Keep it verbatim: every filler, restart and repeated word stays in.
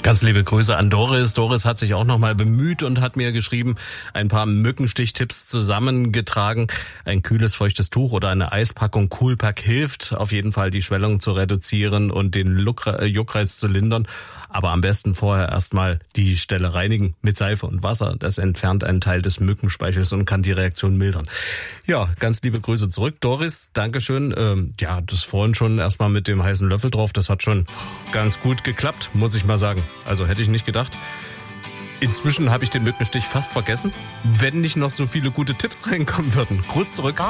Ganz liebe Grüße an Doris. Doris hat sich auch nochmal bemüht und hat mir geschrieben, ein paar Mückenstichtipps zusammengetragen. Ein kühles, feuchtes Tuch oder eine Eispackung Coolpack hilft auf jeden Fall, die Schwellung zu reduzieren und den Juckreiz zu lindern. Aber am besten vorher erstmal die Stelle reinigen mit Seife und Wasser. Das entfernt einen Teil des Mückenspeichels und kann die Reaktion mildern. Ja, ganz liebe Grüße zurück, Doris. Dankeschön. Ähm, ja, das vorhin schon erstmal mit dem heißen Löffel drauf. Das hat schon ganz gut geklappt, muss ich mal sagen. Also hätte ich nicht gedacht. Inzwischen habe ich den Mückenstich fast vergessen, wenn nicht noch so viele gute Tipps reinkommen würden. Gruß zurück.